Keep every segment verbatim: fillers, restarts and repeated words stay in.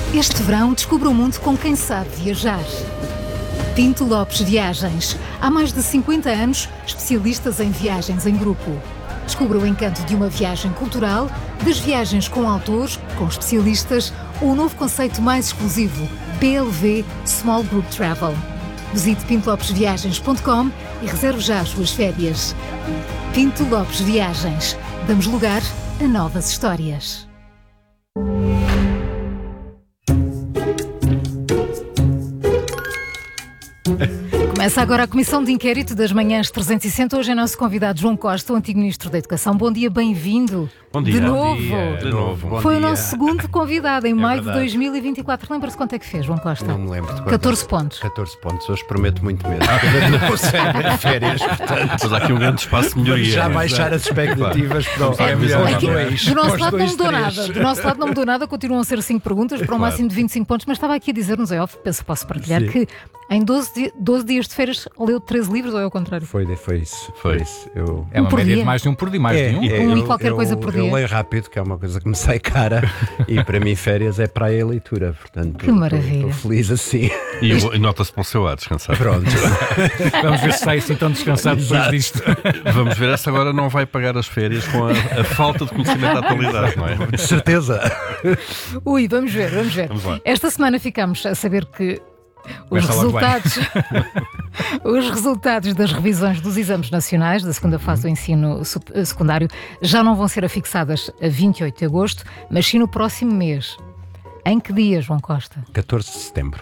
Este verão descubra o mundo com quem sabe viajar. Pinto Lopes Viagens. Há mais de cinquenta anos, especialistas em viagens em grupo. Descubra o encanto de uma viagem cultural, das viagens com autores, com especialistas, ou o novo conceito mais exclusivo, P L V Small Group Travel. Visite pinto lopes viagens ponto com e reserve já as suas férias. Pinto Lopes Viagens. Damos lugar a novas histórias. Começa agora a Comissão de Inquérito das Manhãs trezentos e sessenta. Hoje é nosso convidado João Costa, o antigo Ministro da Educação. Bom dia, bem-vindo. Bom dia. De Bom novo. dia. De novo. Bom Foi dia. o nosso segundo convidado em É maio verdade. de dois mil e vinte e quatro. Lembra-se quanto é que fez, João Costa? Não me lembro de quanto. catorze pontos. catorze pontos, hoje prometo muito menos. Não sei, férias, portanto. Mas há aqui um grande espaço de melhoria. Já baixar as expectativas para o Claro. é melhor Aqui, aos dois. Do nosso aos lado não dois, mudou três. nada. Do nosso lado não mudou nada, continuam a ser cinco perguntas para um Claro. máximo de vinte e cinco pontos, mas estava aqui a dizer-nos, é óbvio, penso que posso partilhar, Sim. que em doze, di- doze dias de férias leu treze livros ou é o contrário? Foi, foi isso. Foi. isso. Eu... É uma Um por média dia? de mais de um por dia, mais de um. é. Um e eu- qualquer eu- coisa por dia. Eu leio rápido, que é uma coisa que me sai cara, e para mim férias é praia e leitura, portanto. Que maravilha. Estou feliz assim. E, e nota-se para o seu ar, descansar. Pronto. Vamos ver se sai assim tão descansado depois disto. Vamos ver se agora não vai pagar as férias com a, a falta de conhecimento da atualidade, não é? De certeza. Ui, vamos ver, vamos ver. Vamos lá. Esta semana ficamos a saber que os Começa logo bem. resultados, os resultados das revisões dos exames nacionais da segunda fase do ensino sup- eh, secundário já não vão ser afixadas a vinte e oito de agosto, mas sim no próximo mês. Em que dia, João Costa? catorze de setembro.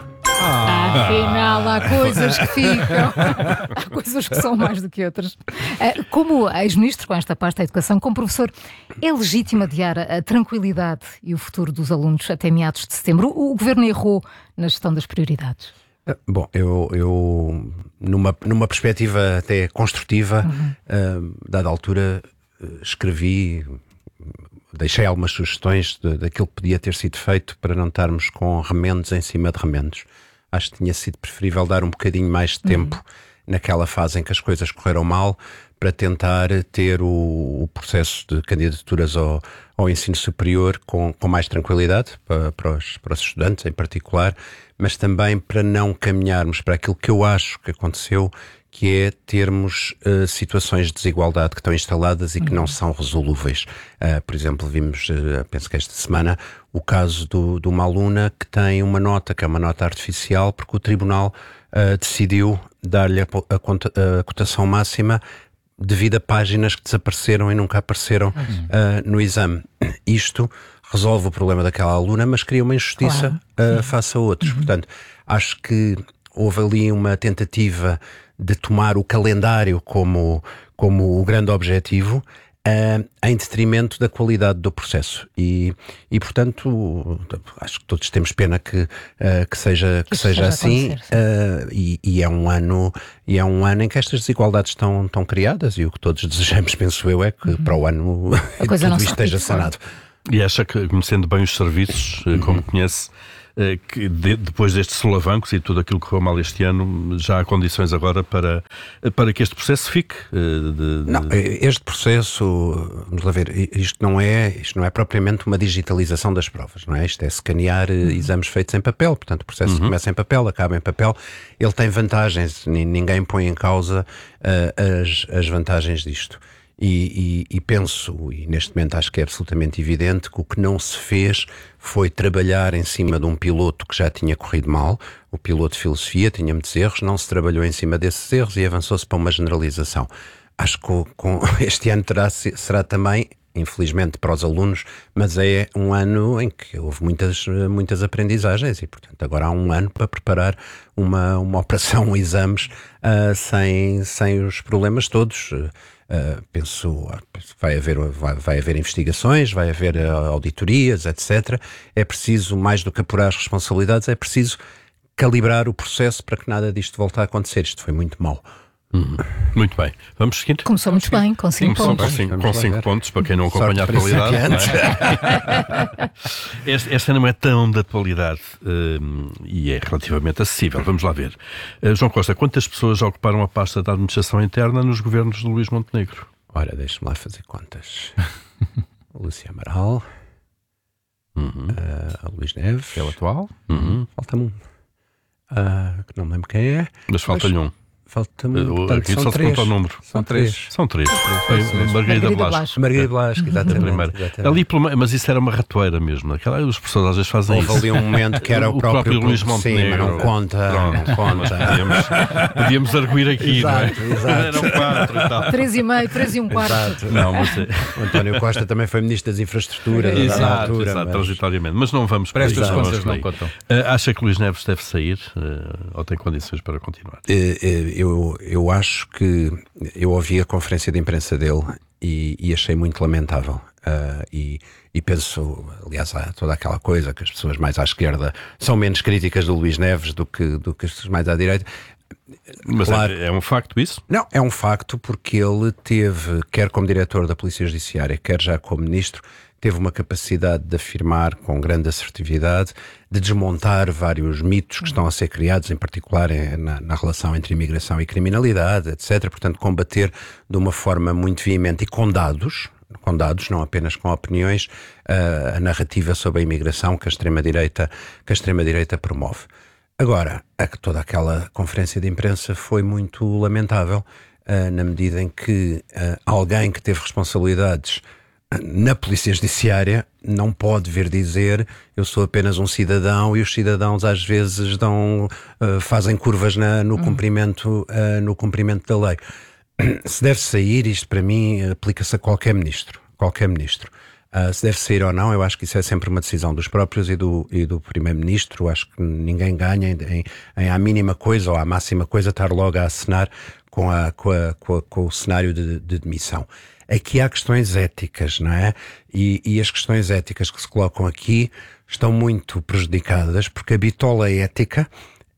Afinal, há coisas que ficam. Há coisas que são mais do que outras. Ah, Como ex-ministro com esta pasta da educação, como professor, é legítimo adiar a a tranquilidade e o futuro dos alunos até meados de setembro? O o governo errou na gestão das prioridades? Ah, Bom, eu, eu numa, numa perspectiva até construtiva, ah, dada altura, ah, escrevi, deixei algumas sugestões de- daquilo que podia ter sido feito para não estarmos com remendos em cima de remendos. Acho que tinha sido preferível dar um bocadinho mais de tempo naquela fase em que as coisas correram mal, para tentar ter o, o processo de candidaturas ao, ao ensino superior com, com mais tranquilidade para, para, os, para os estudantes em particular, mas também para não caminharmos para aquilo que eu acho que aconteceu, que é termos uh, situações de desigualdade que estão instaladas e que não são resolúveis. Uh, por exemplo, vimos, uh, penso que esta semana, o caso do, de uma aluna que tem uma nota, que é uma nota artificial, porque o tribunal uh, decidiu dar-lhe a, po- a conta- a cotação máxima devido a páginas que desapareceram e nunca apareceram uh, no exame. Isto resolve o problema daquela aluna, mas cria uma injustiça uh, face a outros. Portanto, acho que houve ali uma tentativa de tomar o calendário como, como o grande objetivo, uh, em detrimento da qualidade do processo. E, e portanto, acho que todos temos pena que, uh, que seja, que Isso seja esteja a assim. acontecer, Uh, e, e é um ano e é um ano em que estas desigualdades estão, estão criadas, e o que todos desejamos, penso eu, é que para o ano coisa tudo não se isto esteja repita, claro. sanado. E acha que, conhecendo bem os serviços, eh, como conhece, eh, que de- depois destes solavancos e tudo aquilo que correu mal este ano, já há condições agora para, para que este processo fique? eh, de- de- Não, este processo, vamos lá ver, isto não é, isto não é propriamente uma digitalização das provas, não é? Isto é escanear eh, exames feitos em papel, portanto o processo começa em papel, acaba em papel. Ele tem vantagens, ni- ninguém põe em causa eh, as, as vantagens disto. E, e- e penso, e neste momento acho que é absolutamente evidente, que o que não se fez foi trabalhar em cima de um piloto que já tinha corrido mal. O piloto de filosofia tinha muitos erros, não se trabalhou em cima desses erros e avançou-se para uma generalização. Acho que o- com, este ano terá, será também, infelizmente para os alunos, mas é um ano em que houve muitas, muitas aprendizagens e, portanto, agora há um ano para preparar uma, uma operação exames ah, sem, sem os problemas todos. Uh, penso, penso que vai haver, vai, vai haver investigações, vai haver uh, auditorias, etcétera. É preciso, mais do que apurar as responsabilidades, é preciso calibrar o processo para que nada disto volte a acontecer. Isto foi muito mau. Uhum. Muito bem. Vamos seguir? Começou muito bem, com cinco Começou com pontos. cinco, Vamos com lá cinco ver. pontos, para quem não acompanha a Sorte atualidade. principiante. não é? Este, este ano não é tão de atualidade hum, e é relativamente acessível. Vamos lá ver. Uh, João Costa, quantas pessoas já ocuparam a pasta da administração interna nos governos de Luís Montenegro? Ora, deixa-me lá fazer contas. Lúcia Amaral, Uhum. uh, a Luís Neves. Que é o atual. Uhum. Falta-me um, uh, que não me lembro quem é. Mas falta-lhe um. Falta-me um. Uh, Aqui só se pergunta o número. São três. São três. Foi Margarida Margarida Blasco. Blasco. Margarida Blasco, exatamente. Primeiro. exatamente. Ali, pelo meio- mas isso era uma ratoeira mesmo. Aquela, os professores às vezes fazem Houve isso. ali um momento que era o, O próprio Luís Sim, Montenegro. mas não conta. Pronto. Não conta. Podíamos, podíamos arguir aqui, Exato, não é? exato. Eram quatro e tal. Três e meio, três e um quarto. Exato. Não, mas é. O António Costa também foi Ministro das Infraestruturas na Exato, altura. exato, mas- transitoriamente. Mas não vamos Para aí, estas vamos contas por não aí. contam. Uh, acha que Luís Neves deve sair uh, ou tem condições para continuar? Eh, eh, Eu, eu acho que eu ouvi a conferência de imprensa dele e, e achei muito lamentável. Uh, e, e penso, aliás, há toda aquela coisa que as pessoas mais à esquerda são menos críticas do Luís Neves do que, do que as pessoas mais à direita. Mas Claro. é, é um facto isso? Não, é um facto porque ele teve, quer como diretor da Polícia Judiciária, quer já como ministro, teve uma capacidade de afirmar com grande assertividade, de desmontar vários mitos que estão a ser criados, em particular na, na relação entre imigração e criminalidade, etcétera. Portanto, combater de uma forma muito veemente e com dados, com dados, não apenas com opiniões, a, a narrativa sobre a imigração que a extrema-direita, que a extrema-direita promove. Agora, a, toda aquela conferência de imprensa foi muito lamentável, uh, na medida em que uh, alguém que teve responsabilidades na Polícia Judiciária não pode vir dizer eu sou apenas um cidadão e os cidadãos às vezes dão, uh, fazem curvas na, no, cumprimento, uh, no cumprimento da lei. Se deve sair, isto para mim aplica-se a qualquer ministro, qualquer ministro. Uh, se deve sair ou não, eu acho que isso é sempre uma decisão dos próprios e do, e do Primeiro-Ministro. Acho que ninguém ganha em, em, em à mínima coisa ou à máxima coisa estar logo a assinar com, a, com, a, com, a, com o cenário de, de demissão. Aqui há questões éticas, não é? E, e as questões éticas que se colocam aqui estão muito prejudicadas porque a bitola ética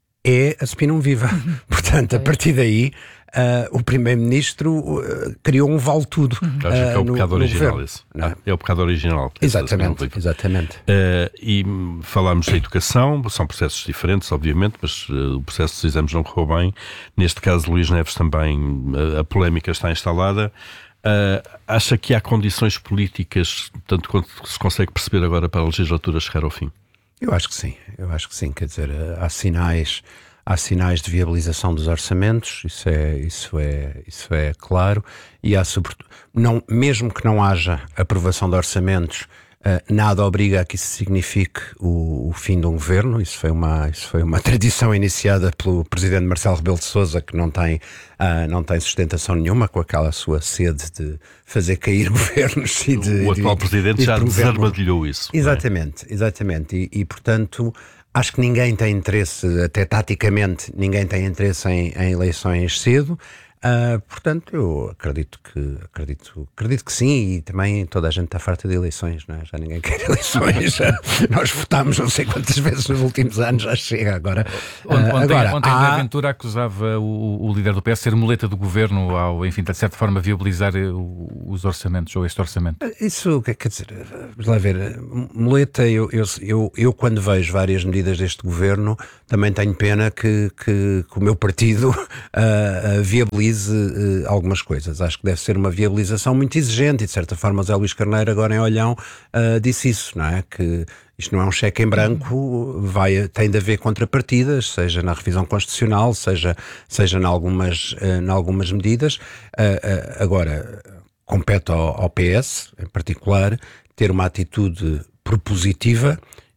é a spinum viva. Portanto, a partir daí, uh, o Primeiro-Ministro uh, criou um vale-tudo. Acho que é o uh, no- pecado no original governo, esse. não é? É o pecado original. que é esse Exatamente, Spinum Viva. exatamente. Uh, e hum, falámos da educação, são processos diferentes, obviamente, mas uh, o processo dos exames não correu bem. Neste caso, Luís Neves também, uh, a polémica está instalada. Uh, acha que há condições políticas, tanto quanto se consegue perceber agora, para a legislatura chegar ao fim? Eu acho que sim, eu acho que sim, quer dizer, há sinais, há sinais de viabilização dos orçamentos, isso é, isso é, isso é claro, e há sobretudo, não, mesmo que não haja aprovação de orçamentos, uh, nada obriga a que isso signifique o, o fim de um governo. Isso foi uma, isso foi uma tradição iniciada pelo presidente Marcelo Rebelo de Sousa, que não tem, uh, não tem sustentação nenhuma, com aquela sua sede de fazer cair governos e de... O atual de- presidente de já promover- desarmadilhou isso. não é? Exatamente, exatamente. E, e, portanto, acho que ninguém tem interesse, até taticamente, ninguém tem interesse em, em eleições cedo. Uh, portanto, eu acredito que, acredito, acredito que sim, e também toda a gente está farta de eleições, não é? Já ninguém quer eleições. Já, nós votámos não sei quantas vezes nos últimos anos, já chega agora. Uh, Ontem, agora, ontem há... a Ventura acusava o, o líder do P S de ser muleta do governo ao, enfim, de certa forma, viabilizar o, os orçamentos, ou este orçamento. Isso, quer dizer, vamos lá ver, muleta, eu, eu, eu, eu quando vejo várias medidas deste governo, também tenho pena que, que, que o meu partido uh, uh, viabilize uh, algumas coisas. Acho que deve ser uma viabilização muito exigente e, de certa forma, o Zé Luís Carneiro, agora em Olhão, uh, disse isso, não é? Que isto não é um cheque em branco, vai, tem de haver contrapartidas, seja na revisão constitucional, seja, seja em algumas, uh, em algumas medidas. Uh, uh, agora... compete ao, ao P S, em particular, ter uma atitude propositiva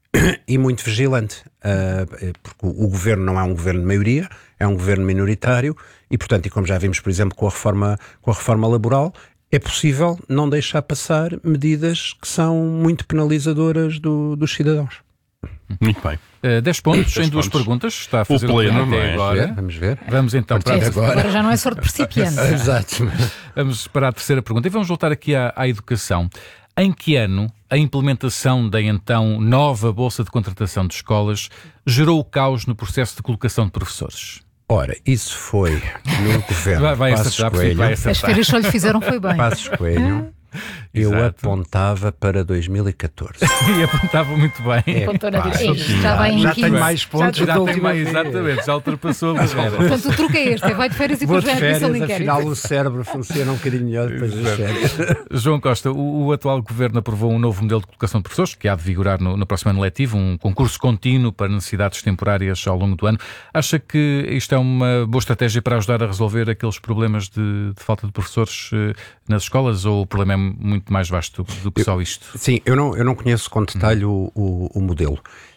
e muito vigilante, uh, porque o, o governo não é um governo de maioria, é um governo minoritário e, portanto, e como já vimos, por exemplo, com a reforma, com a reforma laboral, é possível não deixar passar medidas que são muito penalizadoras do, dos cidadãos. Muito bem. Uh, dez pontos dez em duas pontos. perguntas. Está a fazer O pleno, o pleno não até é? agora. Vamos ver. Vamos então para, Partir a, de agora. Agora já não é sorte principiante. Exato. vamos para a terceira pergunta. E vamos voltar aqui à, à educação. Em que ano a implementação da então nova Bolsa de Contratação de Escolas gerou o caos no processo de colocação de professores? Ora, isso foi no governo Vai, vai Passos acertar, Coelho. vai As acertar. férias só lhe fizeram foi bem. Passos Coelho, Eu Exato. apontava para dois mil e catorze. E apontava muito bem. Apontou na pá, direita. só Já vai em já quinze. tenho mais pontos Já, da Já tem última mais, vez. exatamente, já ultrapassou a barreira. portanto, o truque é este: é vai de férias e Vou depois de vai à admissão de férias, inquérito. afinal o cérebro funciona um bocadinho melhor depois das férias. João Costa, o, o atual governo aprovou um novo modelo de colocação de professores que há de vigorar no, no próximo ano letivo, um concurso contínuo para necessidades temporárias ao longo do ano. Acha que isto é uma boa estratégia para ajudar a resolver aqueles problemas de, de falta de professores eh, nas escolas, ou o problema é muito mais vasto do, do que só isto? Sim, eu não, eu não conheço com detalhe o, o, o modelo.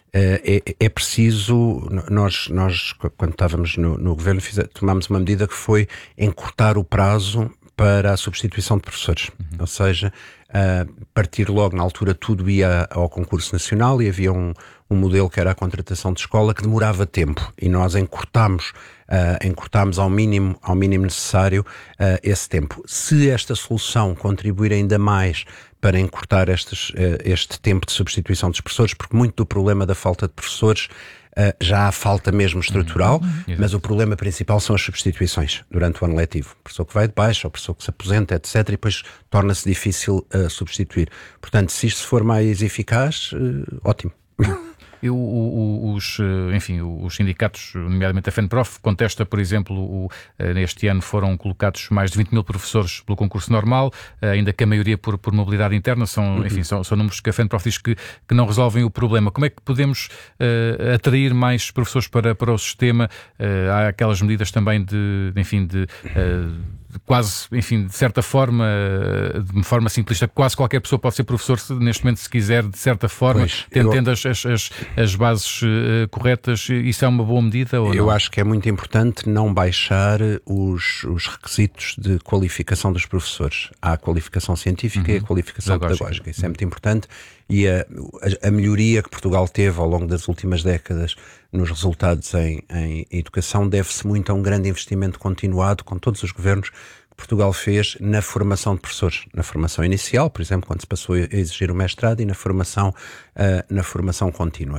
É, é preciso, nós, nós quando estávamos no, no governo, fiz, tomámos uma medida que foi encurtar o prazo para a substituição de professores. Uhum. Ou seja, uh, partir logo na altura tudo ia ao concurso nacional e havia um, um modelo que era a contratação de escola que demorava tempo e nós encurtámos, uh, encurtámos ao mínimo, ao mínimo necessário uh, esse tempo. Se esta solução contribuir ainda mais para encurtar estes, uh, este tempo de substituição dos professores, porque muito do problema da falta de professores Uh, já há falta mesmo estrutural, uhum. mas o problema principal são as substituições durante o ano letivo. O professor que vai de baixa, o professor que se aposenta, etcétera, e depois torna-se difícil uh, substituir. Portanto, se isto for mais eficaz, uh, ótimo. Eu, o, o, os, enfim, os sindicatos, nomeadamente a FENPROF, contesta, por exemplo, o, neste ano foram colocados mais de vinte mil professores pelo concurso normal, ainda que a maioria por, por mobilidade interna, são, uhum. enfim, são, são números que a FENPROF diz que, que não resolvem o problema. Como é que podemos uh, atrair mais professores para, para o sistema? Uh, há aquelas medidas também de, enfim, de... Uh, quase, enfim, de certa forma, de forma simplista, quase qualquer pessoa pode ser professor se, neste momento, se quiser, de certa forma, pois, tendo, eu... tendo as, as, as bases uh, corretas. Isso é uma boa medida ou não? Eu acho que é muito importante não baixar os, os requisitos de qualificação dos professores. Há a qualificação científica uhum. e a qualificação pedagógica. pedagógica. Isso é muito importante. E a, a, a melhoria que Portugal teve ao longo das últimas décadas nos resultados em, em educação deve-se muito a um grande investimento continuado com todos os governos que Portugal fez na formação de professores. Na formação inicial, por exemplo, quando se passou a exigir o mestrado, e na formação, uh, na formação contínua.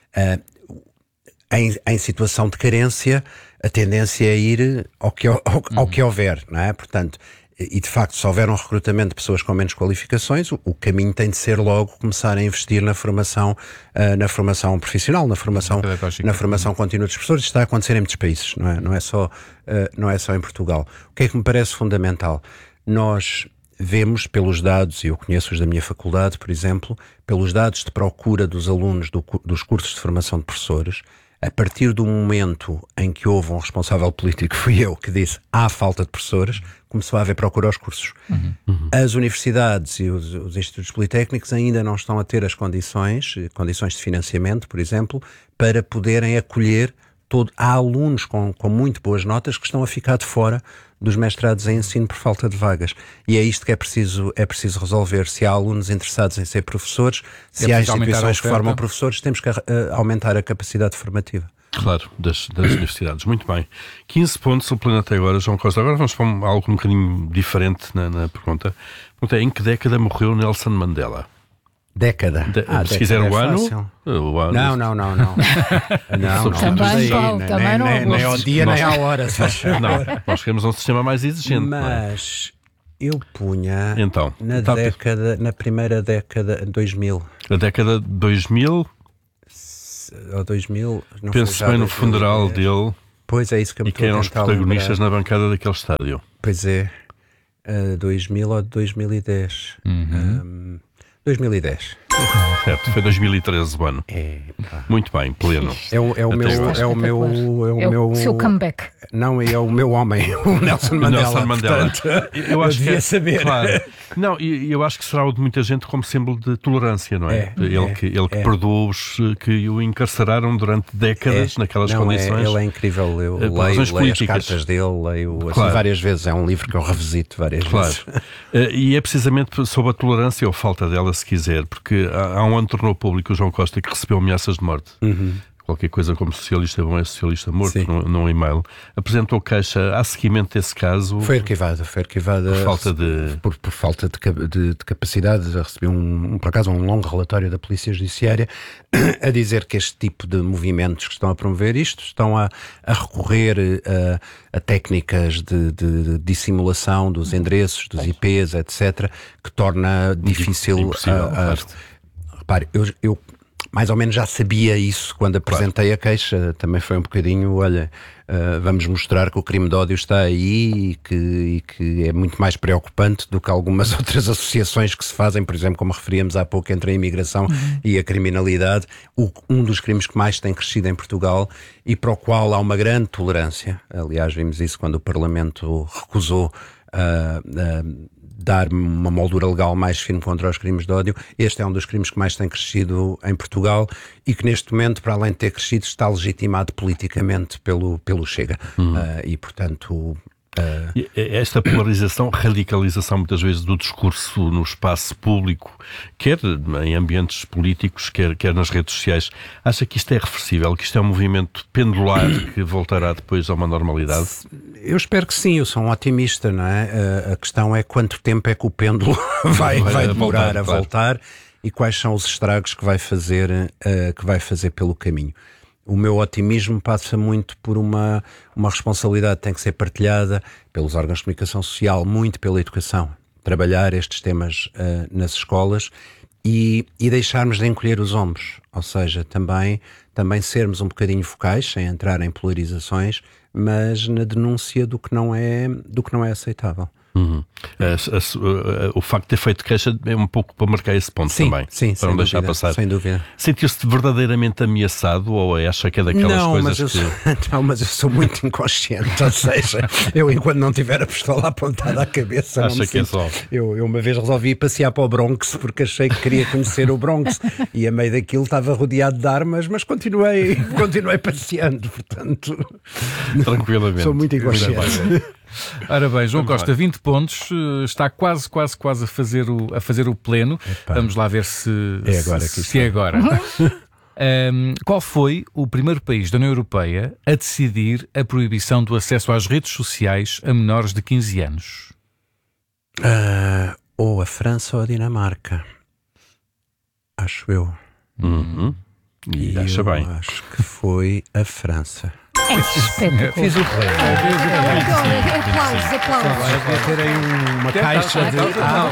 Uh, em, em situação de carência, a tendência é ir ao que, ao, ao que houver, não é? Portanto, e de facto, se houver um recrutamento de pessoas com menos qualificações, o, o caminho tem de ser logo começar a investir na formação, uh, na formação profissional, na formação, na formação contínua dos professores. Isto está a acontecer em muitos países, não é, não é só, uh, não é só em Portugal. O que é que me parece fundamental? Nós vemos pelos dados, e eu conheço os da minha faculdade, por exemplo, pelos dados de procura dos alunos do, dos cursos de formação de professores, a partir do momento em que houve um responsável político, fui eu, que disse há falta de professores, começou a haver procura aos cursos. Uhum. Uhum. As universidades e os, os institutos politécnicos ainda não estão a ter as condições, condições de financiamento, por exemplo, para poderem acolher todo. Há alunos com, com muito boas notas que estão a ficar de fora dos mestrados em ensino por falta de vagas. E é isto que é preciso, é preciso resolver. Se há alunos interessados em ser professores, se há instituições que formam professores, temos que uh, aumentar a capacidade formativa. Claro, das, das universidades. Muito bem. quinze pontos o pleno até agora, João Costa. Agora vamos para um, algo um bocadinho diferente na, na pergunta. pergunta é, em que década morreu Nelson Mandela? Década. De, ah, se década quiser é o, ano, o ano. Não, não, não, não. não, não. Também, Paulo, nem, também nem, não. Nem, nem ao dia, nós, nem à hora. Não, nós queremos um sistema mais exigente. Mas é? eu punha então, na tá, década, na primeira década, dois mil. Na década de dois mil? Ou dois mil, não penso bem no funeral dele. Pois é isso que eu me E que eram os protagonistas lembrar. Na bancada daquele estádio. Pois é. Uh, dois mil ou dois mil e dez. Uhum. Um, dois mil e dez. Certo, foi dois mil e treze o ano. É, muito bem, pleno. É o, é o meu, é o meu, é o é meu, o seu comeback. Não, é o meu homem, o Nelson Mandela. Nelson Mandela. Portanto, eu acho eu devia que é, saber. Claro. Não, e eu acho que será o de muita gente como símbolo de tolerância, não é? é ele é, que, ele que é. perdoou os que o encarceraram durante décadas é. naquelas não, condições. É, ele é incrível. Eu uh, leio, leio as cartas dele, leio claro. assim, várias vezes. É um livro que eu revisito várias claro. vezes. Uh, e é precisamente sobre a tolerância ou falta dela, se quiser, porque há, há um ano tornou público o João Costa que recebeu ameaças de morte. Uhum. qualquer coisa como socialista bom é socialista morto, num, num e-mail, apresentou queixa. Há seguimento desse caso? Foi arquivada, foi arquivada por falta de, por, por falta de, de, de capacidade. Já recebi um, um, por acaso, um longo relatório da Polícia Judiciária a dizer que este tipo de movimentos que estão a promover isto estão a, a recorrer a, a técnicas de, de, de dissimulação dos endereços, dos I Ps, etcétera, que torna difícil... Impossível, a, a, repare, eu... eu mais ou menos já sabia isso quando apresentei claro. a queixa. Também foi um bocadinho, olha, uh, vamos mostrar que o crime de ódio está aí e que, e que é muito mais preocupante do que algumas outras associações que se fazem, por exemplo, como referíamos há pouco, entre a imigração uhum. e a criminalidade, o, um dos crimes que mais tem crescido em Portugal e para o qual há uma grande tolerância. Aliás, vimos isso quando o Parlamento recusou uh, uh, dar uma moldura legal mais firme contra os crimes de ódio. Este é um dos crimes que mais tem crescido em Portugal e que neste momento, para além de ter crescido, está legitimado politicamente pelo, pelo Chega. Uhum. Uh, e, portanto... Uh... Esta polarização, radicalização muitas vezes do discurso no espaço público, quer em ambientes políticos, quer, quer nas redes sociais, acha que isto é reversível, que isto é um movimento pendular que voltará depois a uma normalidade? Eu espero que sim, eu sou um otimista, não é? A questão é quanto tempo é que o pêndulo vai, vai demorar voltar, a claro. voltar e quais são os estragos que vai fazer, uh, que vai fazer pelo caminho. O meu otimismo passa muito por uma, uma responsabilidade que tem que ser partilhada pelos órgãos de comunicação social, muito pela educação. Trabalhar estes temas uh, nas escolas e, e deixarmos de encolher os ombros. Ou seja, também, também sermos um bocadinho focais, sem entrar em polarizações, mas na denúncia do que não é, do que não é aceitável. Uhum. A, a, a, o facto de ter feito queixa é um pouco para marcar esse ponto sim, também, sim, para não deixar dúvida, passar. Sem dúvida. Sentiu-se verdadeiramente ameaçado ou acha que é daquelas não, coisas mas eu que... sou, não, mas eu sou muito inconsciente, ou seja, eu enquanto não tiver a pistola apontada à cabeça acha não me que sinto. é só. Eu, eu uma vez resolvi ir passear para o Bronx porque achei que queria conhecer o Bronx e a meio daquilo estava rodeado de armas, mas continuei, continuei passeando, portanto... Tranquilamente. Sou muito inconsciente. Ora bem, João Costa, vinte pontos, está quase, quase, quase a fazer o, a fazer o pleno. Epá. Vamos lá ver se é agora. Se, se é agora. um, qual foi o primeiro país da União Europeia a decidir a proibição do acesso às redes sociais a menores de quinze anos? Uh, ou a França ou a Dinamarca. Acho eu. Uhum. E, e acha eu bem. Acho que foi a França. É espetacular. Fiz o play. Aplausos, aplausos. Vai ter aí uma caixa de... Ah,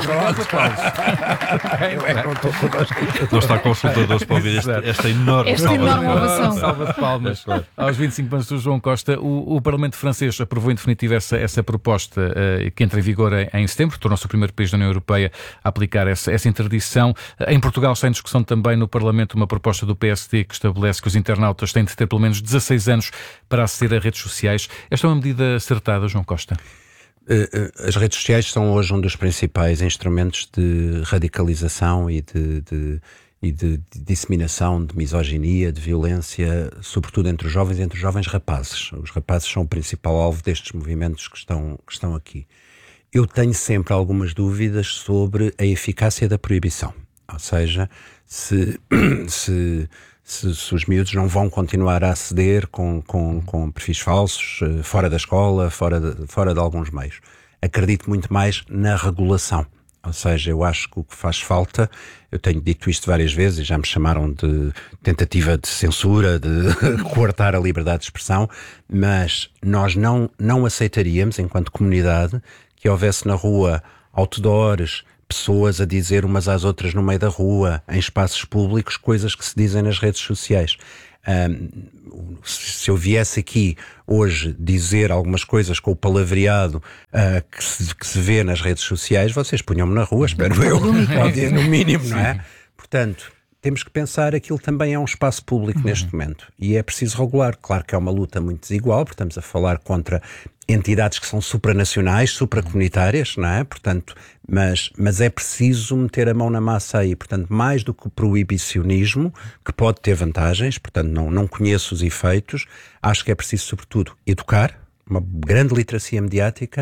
Não está consultadores para ouvir este, esta enorme Esta salva, enorme de ovação. Salva de palmas. Aos vinte e cinco anos do João Costa, o, o Parlamento francês aprovou em definitivo essa, essa proposta uh, que entra em vigor em, em setembro, tornou-se o primeiro país da União Europeia a aplicar essa, essa interdição. Em Portugal está em discussão também no Parlamento uma proposta do P S D que estabelece que os internautas têm de ter pelo menos dezasseis anos para aceder a redes sociais. Esta é uma medida acertada, João Costa? As redes sociais são hoje um dos principais instrumentos de radicalização e de, de, e de disseminação de misoginia, de violência, sobretudo entre os jovens e entre os jovens rapazes. Os rapazes são o principal alvo destes movimentos que estão, que estão aqui. Eu tenho sempre algumas dúvidas sobre a eficácia da proibição. Ou seja, se... se Se, se os miúdos não vão continuar a aceder com, com, com perfis falsos, fora da escola, fora de, fora de alguns meios. Acredito muito mais na regulação. Ou seja, eu acho que o que faz falta, eu tenho dito isto várias vezes e já me chamaram de tentativa de censura, de coartar a liberdade de expressão, mas nós não, não aceitaríamos, enquanto comunidade, que houvesse na rua outdoors, pessoas a dizer umas às outras no meio da rua, em espaços públicos, coisas que se dizem nas redes sociais. Um, se eu viesse aqui hoje dizer algumas coisas com o palavreado uh, que, se, que se vê nas redes sociais, vocês punham-me na rua, espero eu, no mínimo, não é? Portanto, temos que pensar, aquilo também é um espaço público uhum. neste momento e é preciso regular. Claro que é uma luta muito desigual, porque estamos a falar contra entidades que são supranacionais, supracomunitárias, não é? Portanto, mas, mas é preciso meter a mão na massa aí. Portanto, mais do que o proibicionismo, que pode ter vantagens, portanto, não, não conheço os efeitos, acho que é preciso, sobretudo, educar, uma grande literacia mediática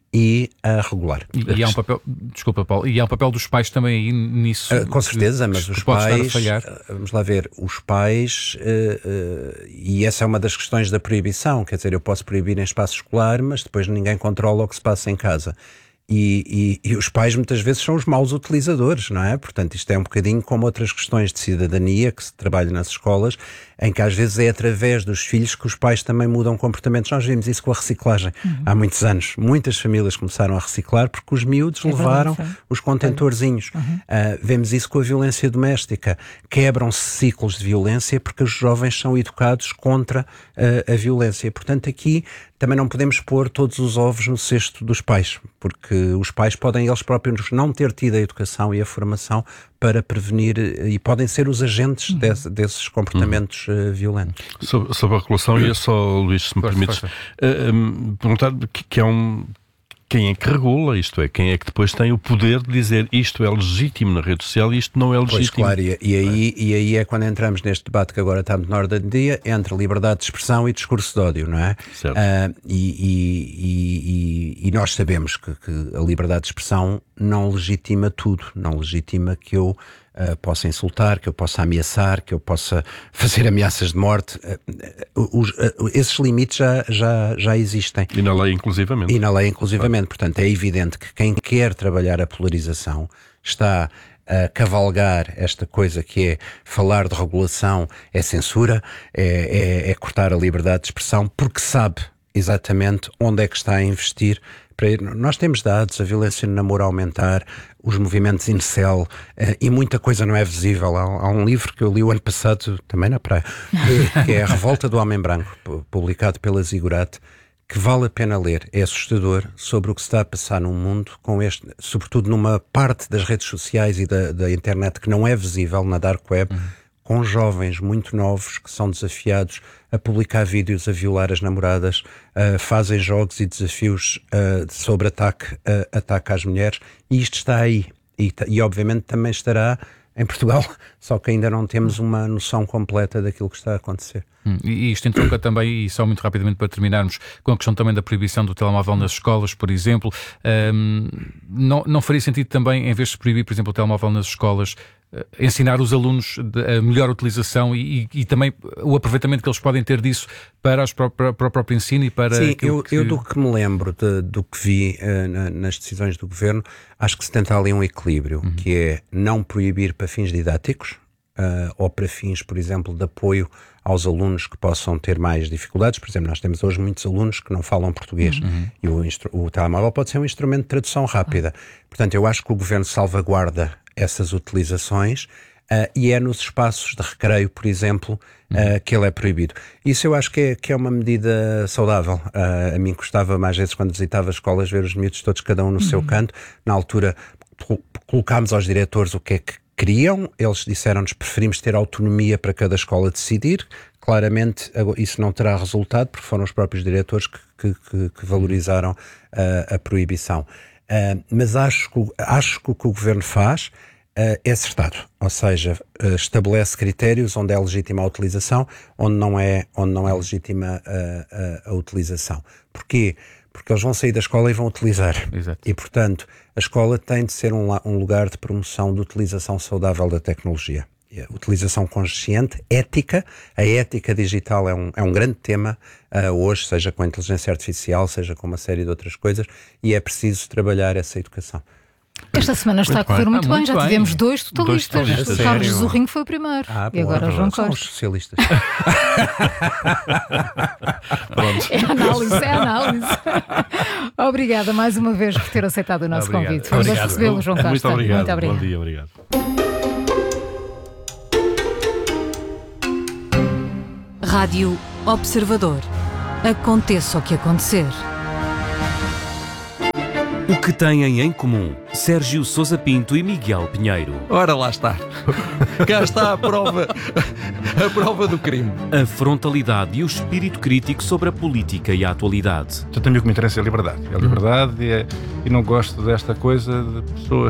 e a regular. E, e há um papel, desculpa, Paulo, e há um papel dos pais também aí nisso. Uh, com certeza, que, mas que os pode pais, estar a falhar. vamos lá ver, os pais, uh, uh, e essa é uma das questões da proibição, quer dizer, eu posso proibir em espaço escolar, mas depois ninguém controla o que se passa em casa. E, e, e os pais muitas vezes são os maus utilizadores, não é? Portanto, isto é um bocadinho como outras questões de cidadania que se trabalha nas escolas, em que às vezes é através dos filhos que os pais também mudam comportamentos. Nós vimos isso com a reciclagem. Uhum. Há muitos anos, muitas famílias começaram a reciclar porque os miúdos é levaram verdade, os contentorzinhos. Uhum. Uh, vemos isso com a violência doméstica. Quebram-se ciclos de violência porque os jovens são educados contra uh, a violência. Portanto, aqui também não podemos pôr todos os ovos no cesto dos pais, porque os pais podem eles próprios não ter tido a educação e a formação para prevenir e podem ser os agentes uhum. desse, desses comportamentos uhum. uh, violentos. Sobre, sobre a regulação, e é só, Luís, se me força, permites, força. Uh, um, perguntar que, que é um... Quem é que regula, isto é, quem é que depois tem o poder de dizer isto é legítimo na rede social e isto não é legítimo? Pois claro, e, e, aí, e aí é quando entramos neste debate que agora está na ordem do dia, entre liberdade de expressão e discurso de ódio, não é? Certo. Uh, e, e, e, e nós sabemos que, que a liberdade de expressão não legitima tudo, não legitima que eu Uh, possa insultar, que eu possa ameaçar, que eu possa fazer ameaças de morte. Uh, uh, os, uh, esses limites já, já, já existem. E na lei inclusivamente. E na lei inclusivamente. Portanto, é evidente que quem quer trabalhar a polarização está a cavalgar esta coisa que é falar de regulação, é censura, é, é, é cortar a liberdade de expressão, porque sabe exatamente onde é que está a investir. Nós temos dados, a violência no namoro a aumentar, os movimentos incel, uh, e muita coisa não é visível. Há, há um livro que eu li o ano passado, também na praia, que, que é A Revolta do Homem Branco, publicado pela Ziggurat, que vale a pena ler. É assustador sobre o que se está a passar no mundo, com este, sobretudo numa parte das redes sociais e da, da internet que não é visível, na dark web, uhum. com jovens muito novos que são desafiados a publicar vídeos a violar as namoradas, uh, fazem jogos e desafios uh, sobre ataque, uh, ataque às mulheres, e isto está aí. E, e obviamente também estará em Portugal, só que ainda não temos uma noção completa daquilo que está a acontecer. Hum, e isto entronca também, e só muito rapidamente para terminarmos, com a questão também da proibição do telemóvel nas escolas, por exemplo. Um, não, não faria sentido também, em vez de proibir, por exemplo, o telemóvel nas escolas, uh, ensinar os alunos a melhor utilização e, e, e também o aproveitamento que eles podem ter disso para, os, para, para o próprio ensino e para... Sim, eu, que... eu do que me lembro, de, do que vi uh, na, nas decisões do Governo, acho que se tenta ali um equilíbrio, uhum. que é não proibir para fins didáticos, uh, ou para fins, por exemplo, de apoio aos alunos que possam ter mais dificuldades. Por exemplo, nós temos hoje muitos alunos que não falam português, uhum. e o, instru- o telemóvel pode ser um instrumento de tradução rápida. Uhum. Portanto, eu acho que o Governo salvaguarda essas utilizações, uh, e é nos espaços de recreio, por exemplo, uh, uhum. que ele é proibido. Isso eu acho que é, que é uma medida saudável. Uh, a mim custava mais vezes, quando visitava escolas, ver os miúdos todos, cada um no uhum. seu canto. Na altura, colocámos aos diretores o que é que queriam, eles disseram-nos que preferimos ter autonomia para cada escola decidir. Claramente isso não terá resultado, porque foram os próprios diretores que, que, que valorizaram uh, a proibição. Uh, mas acho que, acho que o que o Governo faz uh, é acertado, ou seja, uh, estabelece critérios onde é legítima a utilização, onde não é, onde não é legítima a, a, a utilização. Porquê? Porque eles vão sair da escola e vão utilizar. Exato. E, portanto, a escola tem de ser um, um lugar de promoção de utilização saudável da tecnologia. A utilização consciente, ética. A ética digital é um, é um grande tema uh, hoje, seja com a inteligência artificial, seja com uma série de outras coisas, e é preciso trabalhar essa educação. Esta semana está muito a correr bem. muito, ah, muito bem, já bem. tivemos dois totalistas. Dois totalistas. O Carlos Zorrinho foi o primeiro. Ah, e agora o João Costa. São os socialistas. É análise, é análise. Obrigada mais uma vez por ter aceitado o nosso obrigado. convite. Vamos recebê-lo, João Costa. Muito obrigado. Muito obrigado. Bom dia, obrigado. Rádio Observador. Aconteça o que acontecer. O que têm em comum Sérgio Sousa Pinto e Miguel Pinheiro? Ora, lá está. Cá está a prova, a prova do crime. A frontalidade e o espírito crítico sobre a política e a atualidade. Portanto, a mim o que me interessa é a liberdade. É a liberdade e, é, e não gosto desta coisa de pessoas